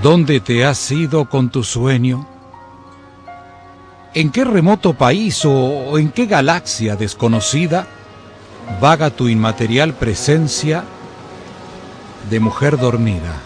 ¿Dónde te has ido con tu sueño? ¿En qué remoto país o en qué galaxia desconocida vaga tu inmaterial presencia de mujer dormida?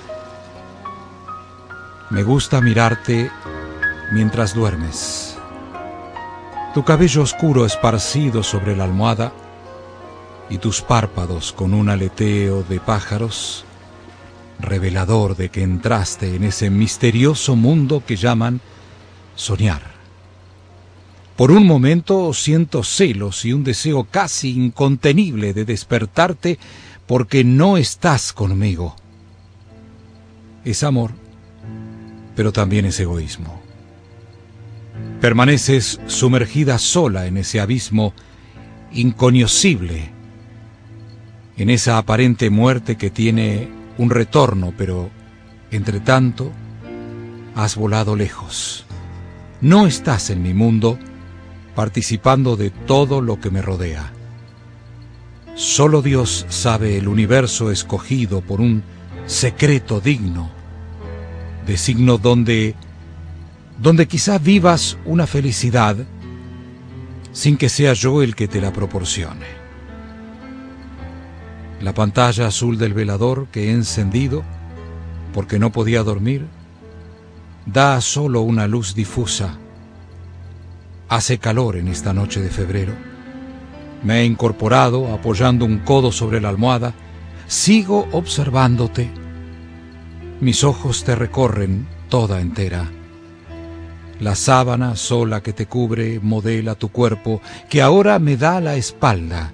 Me gusta mirarte mientras duermes. Tu cabello oscuro esparcido sobre la almohada y tus párpados con un aleteo de pájaros, revelador de que entraste en ese misterioso mundo que llaman soñar. Por un momento siento celos y un deseo casi incontenible de despertarte porque no estás conmigo. Es amor, pero también es egoísmo. Permaneces sumergida sola en ese abismo inconocible, en esa aparente muerte que tiene un retorno, pero entre tanto has volado lejos. No estás en mi mundo participando de todo lo que me rodea. Solo Dios sabe el universo escogido por un secreto digno, de signo donde quizá vivas una felicidad sin que sea yo el que te la proporcione. La pantalla azul del velador que he encendido porque no podía dormir da solo una luz difusa. Hace calor en esta noche de febrero. Me he incorporado apoyando un codo sobre la almohada. Sigo observándote. Mis ojos te recorren toda entera. La sábana sola que te cubre modela tu cuerpo, que ahora me da la espalda.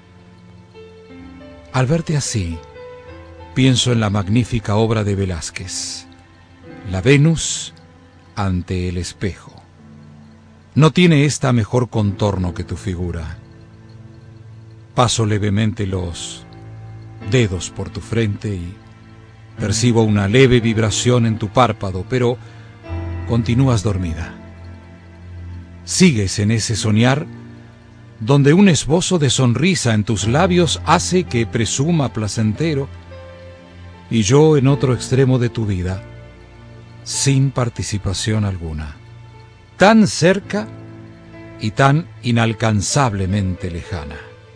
Al verte así, pienso en la magnífica obra de Velázquez, la Venus ante el espejo. No tiene esta mejor contorno que tu figura. Paso levemente los dedos por tu frente y percibo una leve vibración en tu párpado, pero continúas dormida. Sigues en ese soñar donde un esbozo de sonrisa en tus labios hace que presuma placentero, y yo en otro extremo de tu vida, sin participación alguna, tan cerca y tan inalcanzablemente lejana.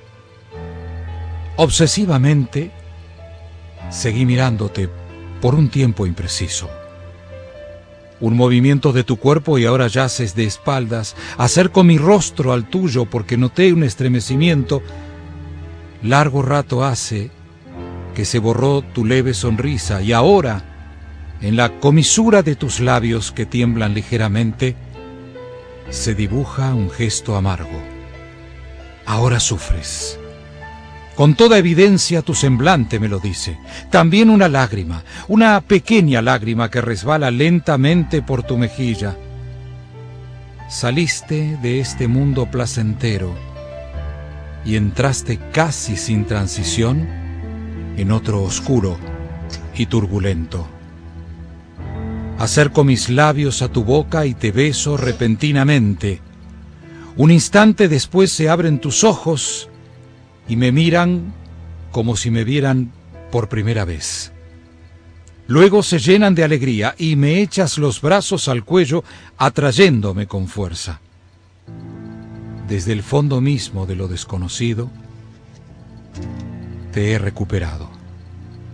Obsesivamente seguí mirándote por un tiempo impreciso. Un movimiento de tu cuerpo y ahora yaces de espaldas. Acerco mi rostro al tuyo porque noté un estremecimiento. Largo rato hace que se borró tu leve sonrisa y ahora, en la comisura de tus labios que tiemblan ligeramente, se dibuja un gesto amargo. Ahora sufres. Con toda evidencia tu semblante me lo dice. También una lágrima, una pequeña lágrima que resbala lentamente por tu mejilla. Saliste de este mundo placentero y entraste casi sin transición en otro oscuro y turbulento. Acerco mis labios a tu boca y te beso repentinamente. Un instante después se abren tus ojos y me miran como si me vieran por primera vez. Luego se llenan de alegría y me echas los brazos al cuello, atrayéndome con fuerza. Desde el fondo mismo de lo desconocido, te he recuperado.